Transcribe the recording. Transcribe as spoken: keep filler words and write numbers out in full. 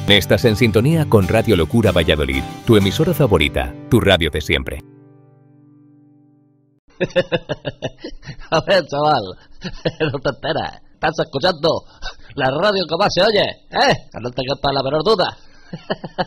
Estás en sintonía con Radio Locura Valladolid, tu emisora favorita, tu radio de siempre. A ver, chaval, no te enteras. Estás escuchando la radio que más se oye, ¿eh? Que no te quepa la menor duda.